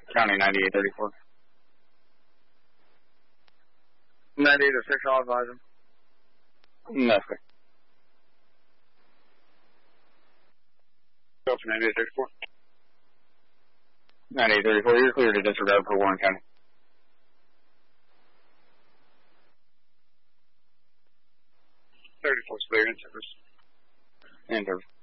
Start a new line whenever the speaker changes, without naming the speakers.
County 9834.
98 official, I'll advise him.
That's good.
Go for 9834.
9834, you're clear to disregard for Warren County.
Thirty-four clear in service.
In service.